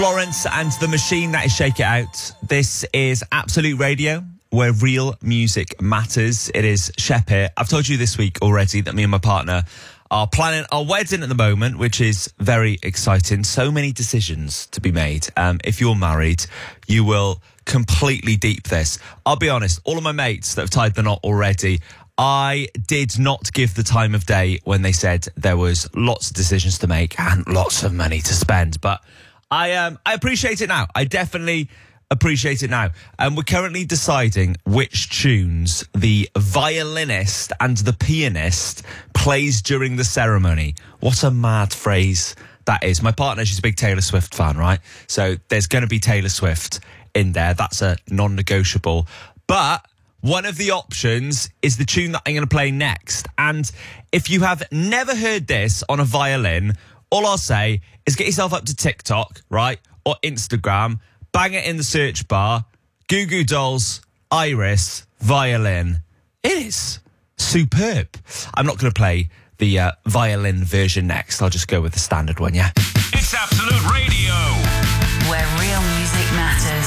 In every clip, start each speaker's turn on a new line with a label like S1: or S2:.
S1: Florence and the Machine, that is Shake It Out. This is Absolute Radio, where real music matters. It is Shep here. I've told you this week already that me and my partner are planning our wedding at the moment, which is very exciting. So many decisions to be made. If you're married, you will completely deep this. I'll be honest, all of my mates that have tied the knot already, I did not give the time of day when they said there was lots of decisions to make and lots of money to spend. But I appreciate it now. I definitely appreciate it now. We're currently deciding which tunes the violinist and the pianist plays during the ceremony. What a mad phrase that is. My partner, she's a big Taylor Swift fan, right? So there's going to be Taylor Swift in there. That's a non-negotiable. But one of the options is the tune that I'm going to play next. And if you have never heard this on a violin, all I'll say is get yourself up to TikTok, right? Or Instagram, bang it in the search bar, Goo Goo Dolls, Iris, violin. It is superb. I'm not going to play the violin version next. I'll just go with the standard one, yeah?
S2: It's Absolute Radio,
S3: where real music matters.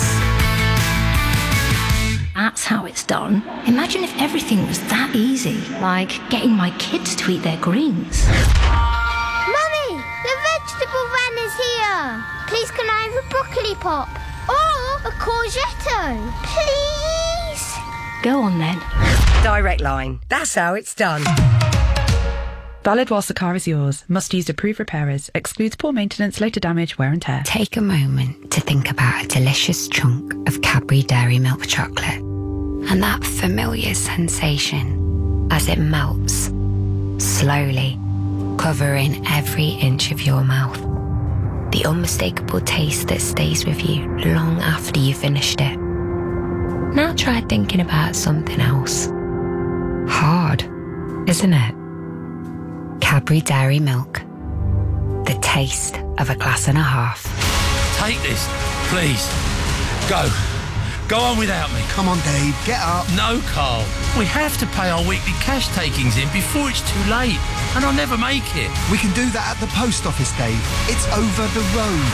S4: That's how it's done. Imagine if everything was that easy, like getting my kids to eat their greens.
S5: Mummy, the vegetable van is here. Please can I have a broccoli pop? Or a courgette? Please?
S4: Go on then.
S3: Direct Line. That's how it's done.
S6: Valid whilst the car is yours. Must use approved repairers. Excludes poor maintenance, later damage, wear and tear.
S7: Take a moment to think about a delicious chunk of Cadbury Dairy Milk chocolate and that familiar sensation as it melts, slowly, covering every inch of your mouth. The unmistakable taste that stays with you long after you've finished it. Now try thinking about something else. Hard, isn't it? Cadbury Dairy Milk. The taste of a glass and a half.
S2: take this, please. Go. Go on without me.
S8: Come on, Dave, get up.
S2: No, Carl. We have to pay our weekly cash takings in before it's too late, and I'll never make it.
S8: We can do that at the post office, Dave. It's over the road.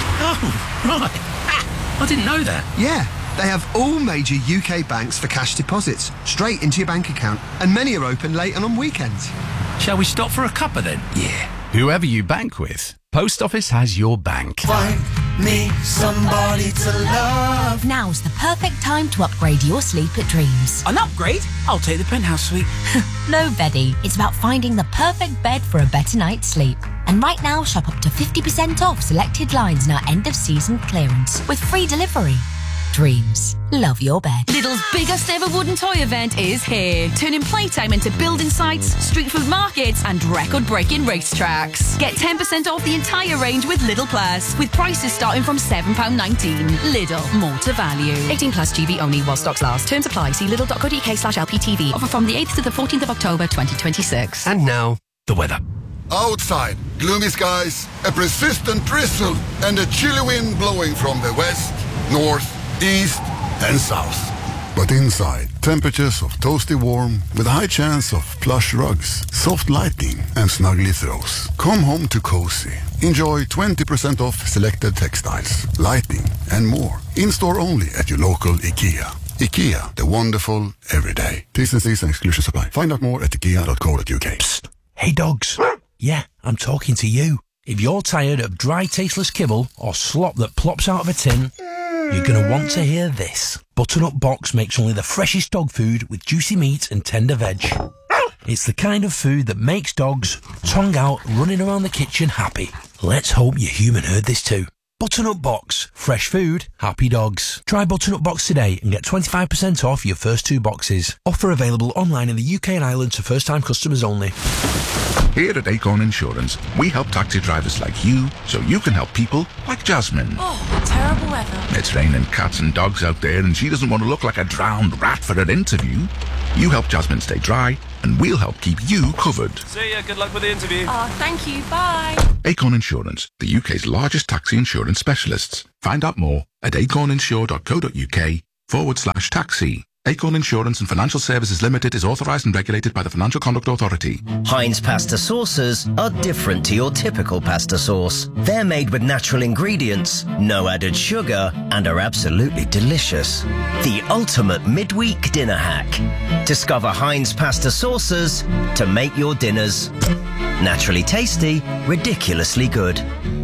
S2: Oh, right. I didn't know that.
S8: Yeah, they have all major UK banks for cash deposits, straight into your bank account, and many are open late and on weekends.
S2: Shall we stop for a cuppa then?
S9: Yeah. Whoever you bank with, Post Office has your bank.
S10: Find me somebody to love.
S11: Now's the perfect time to upgrade your sleep at Dreams.
S12: An upgrade? I'll take the penthouse suite.
S11: No, Beddy. It's about finding the perfect bed for a better night's sleep. And right now, shop up to 50% off selected lines in our end-of-season clearance with free delivery. Dreams. Love your bed.
S13: Lidl's biggest ever wooden toy event is here, turning playtime into building sites, street food markets and record-breaking racetracks. Get 10% off the entire range with Lidl Plus, with prices starting from £7.19. Lidl, more to value. 18 plus GB only while stocks last. Terms apply. See lidl.co.uk/LPTV. Offer from the 8th to the 14th of October 2026.
S9: And now, the weather.
S14: Outside, gloomy skies, a persistent drizzle, and a chilly wind blowing from the west, north, east and south. But inside, temperatures of toasty warm with a high chance of plush rugs, soft lighting and snuggly throws. Come home to cozy. Enjoy 20% off selected textiles, lighting and more. In-store only at your local IKEA. IKEA, the wonderful everyday. T's and C's and exclusions apply. Find out more at ikea.co.uk.
S15: Psst. Hey dogs. Yeah, I'm talking to you. If you're tired of dry, tasteless kibble or slop that plops out of a tin, you're going to want to hear this. Butternut Box makes only the freshest dog food with juicy meat and tender veg. It's the kind of food that makes dogs, tongue out, running around the kitchen happy. Let's hope your human heard this too. Butternut Box. Fresh food, happy dogs. Try Butternut Box today and get 25% off your first 2 boxes. Offer available online in the UK and Ireland to first-time customers only.
S16: Here at Acorn Insurance, we help taxi drivers like you so you can help people like Jasmine.
S13: Oh, terrible weather.
S16: It's raining cats and dogs out there and she doesn't want to look like a drowned rat for her interview. You help Jasmine stay dry and we'll help keep you covered.
S17: See ya, good luck with the interview.
S13: Oh, thank you, bye.
S16: Acorn Insurance, the UK's largest taxi insurance specialists. Find out more at acorninsure.co.uk/taxi. Acorn Insurance and Financial Services Limited is authorised and regulated by the Financial Conduct Authority.
S17: Heinz pasta sauces are different to your typical pasta sauce. They're made with natural ingredients, no added sugar, and are absolutely delicious. The ultimate midweek dinner hack. Discover Heinz pasta sauces to make your dinners naturally tasty, ridiculously good.